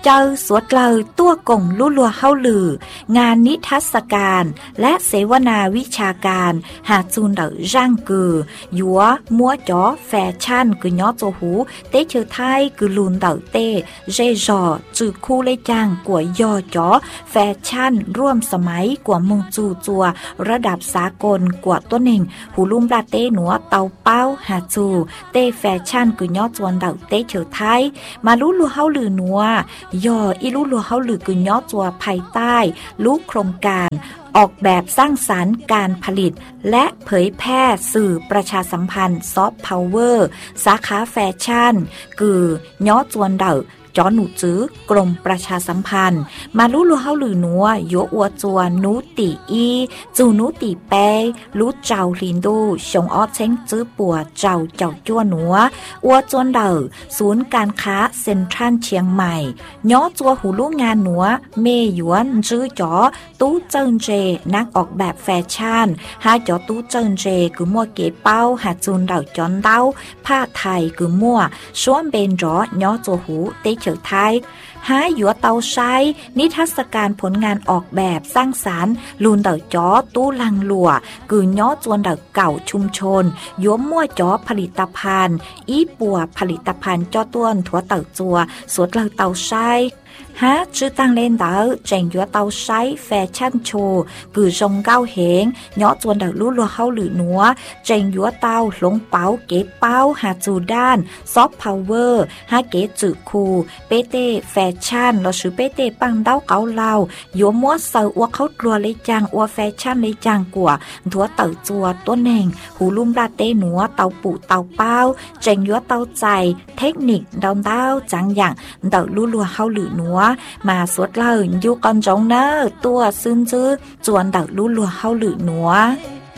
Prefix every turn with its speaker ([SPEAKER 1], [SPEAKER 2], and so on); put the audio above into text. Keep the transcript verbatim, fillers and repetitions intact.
[SPEAKER 1] จ้าสวดเลยตัวกงลู่ลัวเฮาหลืองานนิทรรศการและเสวนาวิชาการหาจูนเดอร่างกือยัวมัวจ๋อแฟชั่นกือย้อโจหูเตเชอไทยกือลูนเดอเตเรจอจือคู่เลยจางกว่ายอจ๋อแฟชั่นร่วมสมัยกว่ามงจูจัวระดับสากลกว่าตัวหนึ่งหูลุมลาเต้หนัวเตาเป้าหาจูเต้แฟชั่นกือย่อจวนเดาเต้เฉอไทยมาลู่ลัวเฮาหลือหนัวยออีลู่ลัวเฮาหลือกือย่อจัวภายใต้ลูกโครงการออกแบบสร้างสรรค์การผลิตและเผยแพร่สื่อประชาสัมพันธ์ซอฟต์พาวเวอร์สาขาแฟชั่นกือย่อจวนเดาจอหนูจื้อกรมประชาสัมพันธ์มาลู่ลัวเฮาหลือหนัวโยอัวจัวนูตีอีจูนูตีเปลู่เจ้าลินดูชงออเช้งจื้อปัวเจ้าเจ้าจั่วหนัวอัวจวนเดอศูนย์การค้าเซ็นทรัลเชียงใหม่ย้อจัวหูลู่งานหนัวเมหยวนจื้อจ๋อตู้เจิ้นเจนักออกแบบแฟชั่นหาจ๋อตู้เจิ้นเจคือมัวเก๋เป้าหาจูนเดาจอนเต้าผ้าไทยคือมัวช้วนเบนจ๋อย้อจัวหูเตเฉอไทยหาหยัวเตาใช้นิทรรศการผลงานออกแบบสร้างสรรค์ลูนเดาจ๋อตู้ลังหลัวกือย่อจวนเดาเก่าชุมชนยัวมั่วจ๋อผลิตภัณฑ์อีปัวผลิตภัณฑ์จ้อต้วนถั่วเต่าจัวสวดเลาเตาใช้ฮะชื่อตั้งเล่นเดาเจงยัวเตาใช้แฟชั่นโชว์กือจงเก้าเหงย่อจวนเดาลู่ลัวเฮาหลือหนัวเจงยัวเตาหลงเป๋าเก๋เป้าหาจูด้านซอฟต์พาวเวอร์ฮาเก๋จือคูเปเต้แฟชั่นเราชื่อเปเต้ปังเต้าเกาเหลายัวมัวเซออัวเขากลัวเลยจางอัวแฟชั่นเลยจางกว่าถั่วเต่าจัวตัวแหน่งหูลุ่มลาเต้หนัวเตาปูเตาเป้าเจงยัวเตาใจเทคนิคดาวเต้าจังอย่างเดาลู่ลัวเฮาหลือหนัวมาสวดเล่าอยู่ก่อนจงเนอตัวซึ้นจื้อจวนเดาลู่ลัวเฮาหลือหนัว